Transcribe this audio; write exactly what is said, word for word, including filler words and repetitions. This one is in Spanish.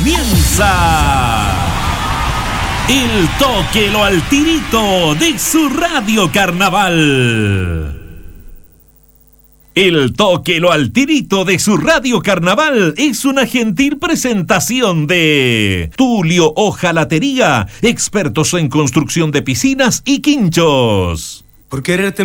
comienza el Tóquelo al Tirito de su Radio Carnaval. El Tóquelo al Tirito de su Radio Carnaval es una gentil presentación de Tulio Hojalatería, expertos en construcción de piscinas y quinchos. Por quererte